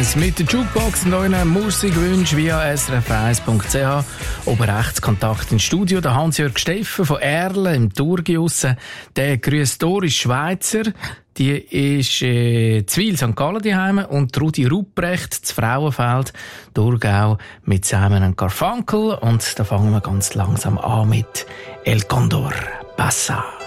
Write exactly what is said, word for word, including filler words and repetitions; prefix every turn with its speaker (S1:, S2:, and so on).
S1: eins mit der Jukebox und euren Musikwünschen via s r f eins punkt c h. Oben rechts Kontakt ins Studio, der Hans-Jörg Steffen von Erlen im Thurgau. Der grüßt Doris Schweizer, die ist äh, Zwil Sankt Gallen daheim, und Rudi Rupprecht zu Frauenfeld, Thurgau, mit Simon und Garfunkel. Und da fangen wir ganz langsam an mit El Condor Pasa.